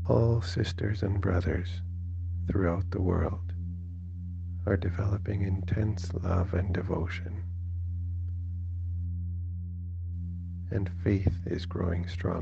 All sisters and brothers throughout the world are developing intense love and devotion, and faith is growing stronger.